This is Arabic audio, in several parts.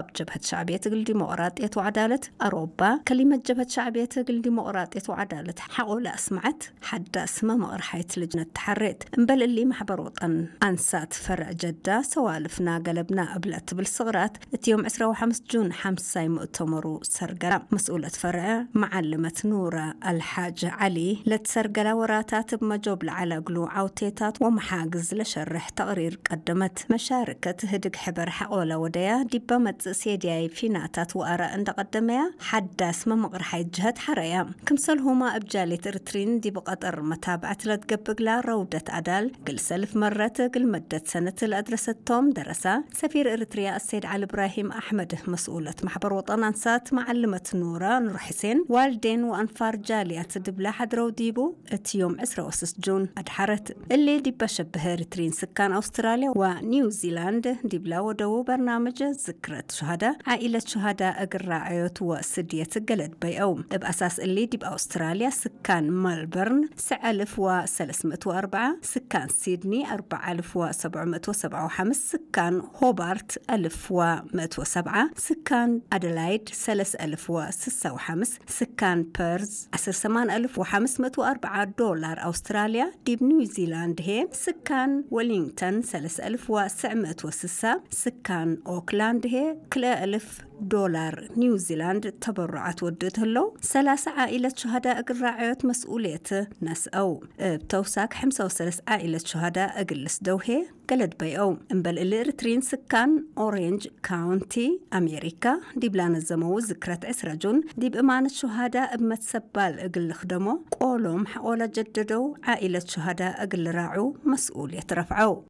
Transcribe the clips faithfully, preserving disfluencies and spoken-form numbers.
جبهة شعبية تقل ديمقراطية وعدالة أوروبا كلمة جبهة شعبية تقل ديمقراطية وعدالة حقولة أسمعت حتى اسمه مقرحية لجنة تحريت بل اللي محبر وطن أنسات فرع جدة سوالفنا قلبنا قبلت بالصغرات يوم عشرة وخمسة جون حمسة مؤتمروا سرقرة مسؤولة فرع معلمة نورة الحاج علي لتسرقرة وراتات بمجوب على قلوع عوتيتات ومحاجز لشرح تقرير قدمت مشاركة هدق حبر حقولة وديا ديبا متسيدياي فيناتات وآراء اند قدميا حدا اسمه مقرحي جهة حريا كمسلهما أبجالي ترترين دي بقطر متابعة لتقبق لا رودة عدال قل سلف مرات قل مدة سنة الأدرسة توم درسة سفير إريتريا السيد علي إبراهيم أحمد مسؤولة محبر وطن أنسات معلمة نورة نور حسين والدين وأنفار جاليات دبلا حدرو ديبو اتيوم عسرة وسس جون أدحرت اللي ديبا شبه إريترين سكان أستراليا ونيوزيلاند دبلا ودو برنامج ذكرى شهداء عائلة شهداء قراعيوت وسدية قلد بيوم بأساس اللي ديب أستراليا سكان ملبورن سبعة آلاف وثلاثمائة وأربعة سكان سيدني أربعة آلاف وسبعمائة وسبعة وخمسين سكان هوبارت ألف ومائة وسبعة سكان أدلايد ثلاثة آلاف وستة وخمسين سكان بيرز عشرة ثمانية آلاف وخمسمائة وأربعة دولار أستراليا ديب نيوزيلاند هي سكان ويلينغتون ثلاثة آلاف وتسعمائة وستة سكان أوكلاند هي كلا ألف دولار نيوزيلاند تبرعات ودته له ثلاثة عائلة شهداء قراعيات مسؤولية ناس أو بتوساك حمسة وثلاث عائلة شهداء أقلس دوهي قلد بيأو انبل الإرترين سكان أورينج كاونتي أمريكا دي بلان الزمو ذكرت عسرة جون دي بإمانة شهداء بمتسبال أقل خدمو قولهم حقولة جددو عائلة شهداء أقل راعو مسؤولية رفعو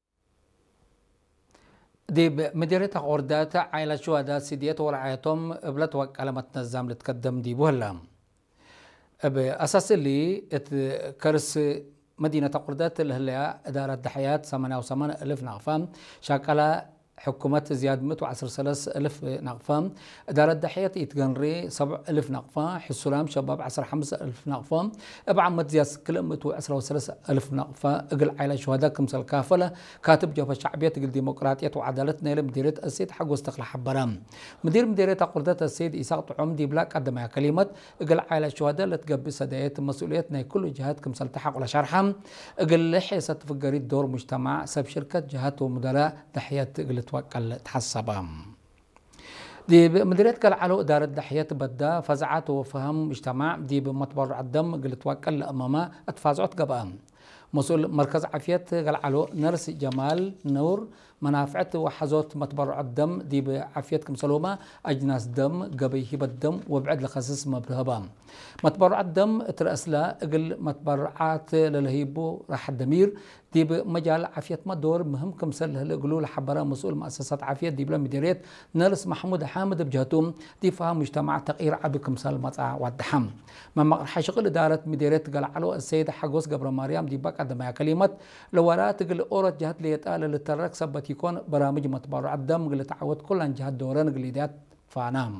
دي مديرية أوردات عائلة شهداء سيديات ورعايتهم بلت وكالمة نظام لتقدم دي بوهلا بأساس اللي كرس مدينة أوردات اللي هي إدارة دحيات ثمانية وثمانين ألف نغفام شاكلة حكومة زياد مئة وعشرة ثلاثة ألف نغفام إدارة دحيات يتجنري سبع ألف نغفام حسولام شباب عشرة خمسة ألف نغفام أبعمت زياد كل مئة وعشرة ثلاثة ألف نغفام أقل عائلة شهداء كمسل كافلة كاتب جبهة شعبية تقل ديمقراطية وعدالتنا إلى مديرية السيد حق واستقل حبرام مدير مديرية أقردات السيد إساق عمدي بلاك قدم كلمة أقل عائلة شهداء اللي تقبل سدايات مسؤوليتنا كل جهات كمسل تحق ولا شرحهم أقل لحية تفقري دور مجتمع سب شركة جهات ومدراء دحيات أقل توكل تحسبهم دي مديرية قال على إدارة دحيات بدا فزعات وفهم مجتمع دي بمتبرع الدم قل توكل أمامه اتفازعت قبام مسؤول مركز عافية قال على نرس جمال نور منافعت وحزوت متبرع الدم دي بعافيتكم سلومة أجناس دم قبي هبة الدم وبعد لخصص مبرهبام متبرع الدم ترأس لا أقل متبرعات للهيبو راح الدمير دي بمجال عافية مدور مهم كمسل هلقلوا لحبرا مسؤول مؤسسات عافية دي بلا مديرية نرس محمود حامد بجهتهم دي فهم مجتمع تغيير عبي كمسل مطاع والدحم مما حشغل إدارة مديرية قال على السيد حقوس قبر مريم دي بقى عندما كلمة لورا تقل أورد جهات ليتقال للترك سبت يكون برامج متبرع الدم قل تعود كل عن جهات دوران قليدات فانام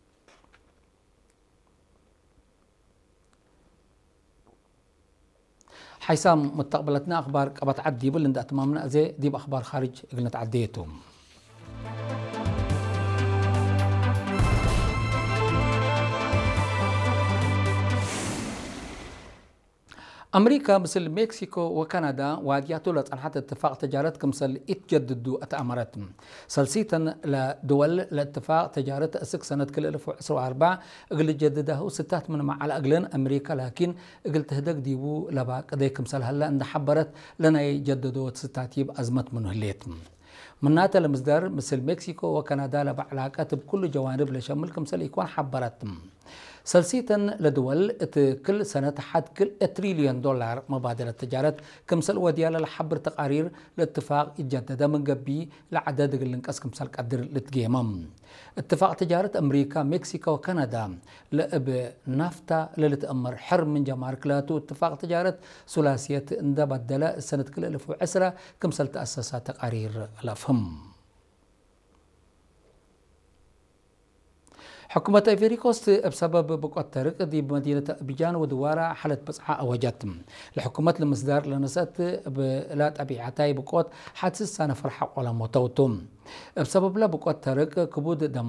حيسام مستقبلتنا أخبار قبط عدي بلند أتمامنا زي دي بأخبار خارج قلنا تعديتهم أمريكا مثل مكسيكو وكندا وادياتو لصنحات اتفاق تجارة كمثل اتجددوا أتأمرتهم سلسيتا لدول لاتفاق تجارة أسك سنة كل ألف وعشرة وأربعة قل جدده ستات من مع على أقلن أمريكا لكن قل تهدق ديبو لباق دي كمثل هلا أن حبرت لنا يجددوا ستات يب أزمت من هليتهم مناتا لمصدر مثل مكسيكو وكندا لبع علاقات بكل جوانب لشمل كمثل يكون حبرتهم سلسيتا لدول كل سنة حد كل تريليون دولار مبادلة تجارة كمثل وديالا لحبر تقارير لاتفاق يتجدد من قبي لعدد الانقاص كمثل قدر لتقيمم اتفاق تجارة أمريكا مكسيكا وكندا لأب نافتا للتأمر حر من جمارك لاتو اتفاق تجارة ثلاثية اندا بدلا السنة كل ألف وعشرة كمثل تأسسات تقارير الأفهم حكومة إيفيري كوست بسبب بقوات ترك دي بمدينة أبيجان ودوارة حالة بصحة أوجات لحكومة المصدر لنسات بلا طبيعتي بقوات حادث سنة فرحة ولا موتوتم بسبب لا بقوات ترك كبود دم